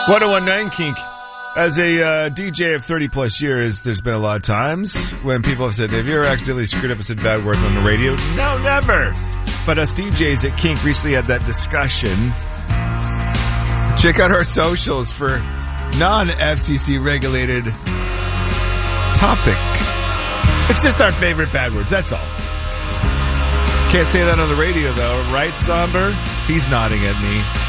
1019 Kink. As a DJ of 30 plus years, there's been a lot of times when people have said, have you ever accidentally screwed up and said bad words on the radio? No, never. But us DJs at Kink recently had that discussion. Check out our socials for non-FCC regulated topic. It's just our favorite bad words, that's all. Can't say that on the radio though, right, Somber? He's nodding at me.